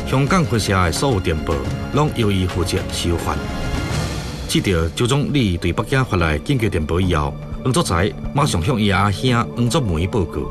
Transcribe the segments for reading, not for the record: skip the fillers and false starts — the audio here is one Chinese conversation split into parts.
香港分社的所有电报，拢由伊负责收发。接到周总理对北京发来紧急电报以后，黄作才马上向伊阿兄黄作梅报告。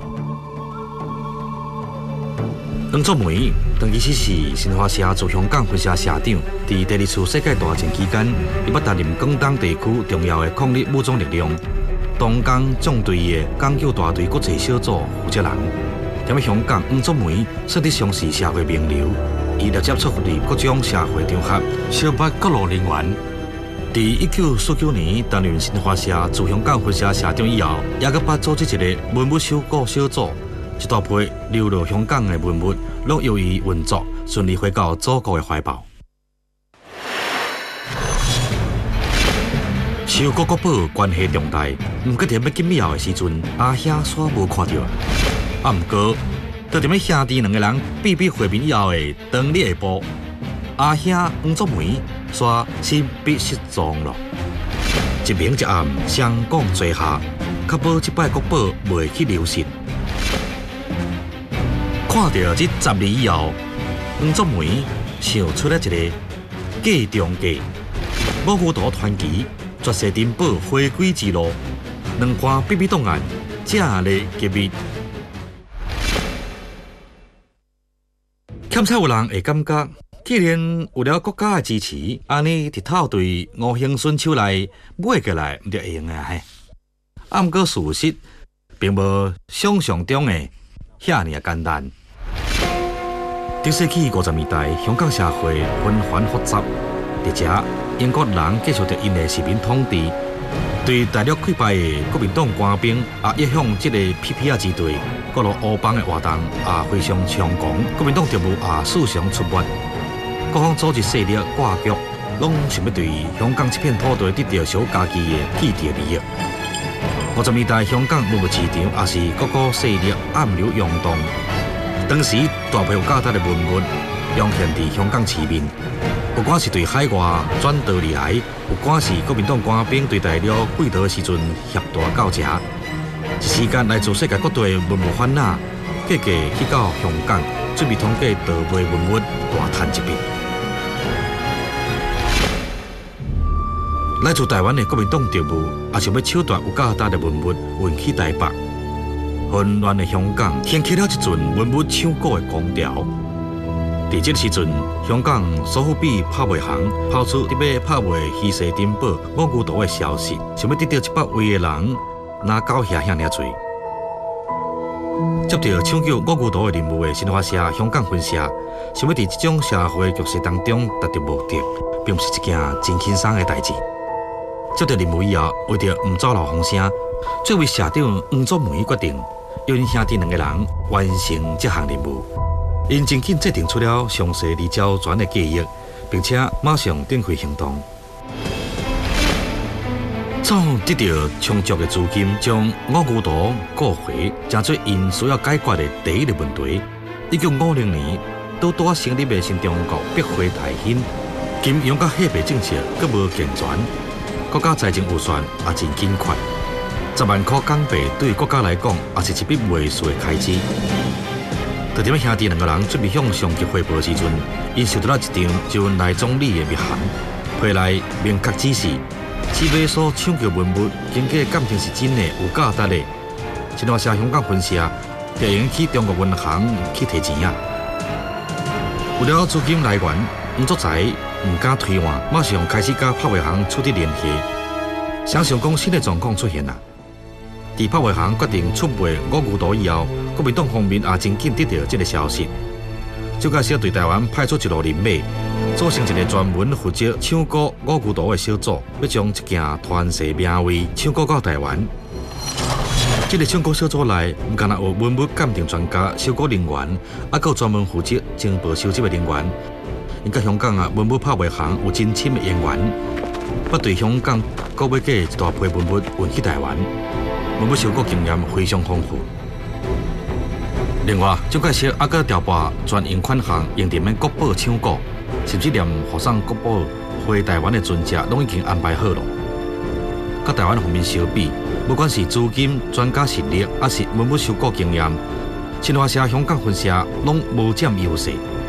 黄作梅当其时是新华社驻香港分社社长，伫第二次世界大战期间，伊捌担任广东地区重要的抗日武装力量东江纵队的港九大队国际小组负责人。踮香港，黄作梅算得上是社会名流，伊直接出入各种社会场合，小捌各路人员。伫1949年担任新华社驻香港分社社长以后，也佮捌组织一个文物收购小组。一大批流落香港的文物，拢由伊运作，顺利回到祖国的怀抱。收购国宝关系重大，毋过伫要进庙的时阵，阿兄煞无看到。啊，毋过，就伫要兄弟两个人避避会面以后的当日下晡，阿兄黄作梅煞神秘失踪了。一明一暗，相讲最下，确保这摆国宝袂去流失。看到这10年以后，黄作梅想出了一个假中计，五股图传奇、绝世珍宝回归之路，两盘秘密档案正例揭秘。欠彩有人会感觉，既然有了国家的支持，安尼日头对吴兴顺手内买过来，毋就会用啊嘿。啊，毋过事实并无想象中的遐尔简单。伫世纪50年代，香港社会纷繁复杂，伫遮英国人继续着因的殖民统治，对大陆溃败的国民党官兵也向这个 PPR 支队各路乌帮的活动非常猖狂，国民党职务时常出没，各方组织势力挂局，拢想要对香港这片土地得到小家己的既得利益。50年代香港文物市场也是各个势力暗流涌动。当时大批有价值的文物涌现伫香港市面，不管是对海外转道而来，不管是国民党官兵对大陆贵岛的时阵协大到遮，一时间来自世界各地的文物贩仔，各个去到香港，准备通过盗卖文物大赚一笔。来自台湾的国民党特务也想要抢夺有价值的文物运去台北。混乱的香港掀起了一阵文物抢购的狂潮。在这个时阵，香港苏富比拍卖行抛出特别拍卖稀世珍宝五股图的消息，想要得到100位的人拿到遐尔多。接到抢救五股图的任务的新华社香港分社，想要在这种社会局势当中达到目的，并不是一件真轻松的代志。接到任务以后，为着唔走漏风声，作为社长黄作梅决定。由因兄弟两个人完成这项任务，因真紧制定出了详细而周全的计划，并且马上展开行动。早得到充足的资金，将五股图购回，成做因需要解决的第一个问题。1950年，拄拄成立的新中国必会大兴，金融甲货币政策阁无健全，国家财政预算也真紧缺。10万块港币对于国家来讲，也是一笔袂俗的开支。就踮兄弟两个人准备向上级汇报时阵，因收到了一张周恩来总理的密函，批内明确指示，此笔所抢救文物经过鉴定是真的有价值的。新华社香港分社就用去中国银行去提钱啊。为了资金来源，黄作才唔敢推换，马上开始甲拍卖行取得联系。想想讲新的状况出现啦。在拍卖行决定出卖五股图以后，国民党方面也真紧得到这个消息，就开始对台湾派出一路人马，组成一个专门负责抢购五股图的小组，要将这件传世名位抢购到台湾。这个抢购小组内，唔仅有文物鉴定专家、收购人员，还有专门负责情报收集的人员，因甲香港文物拍卖行有真深的渊源，捌对香港购买过一大批文物运去台湾。文物收购经验非常丰富。另外，蒋介石还阁调拨专营款项，用伫免国宝抢购，甚至连护送国宝回台湾的船只，拢已经安排好了。甲台湾方面相比，不管是资金、专家实力，还是文物收购经验，新华社香港分社拢无占优势。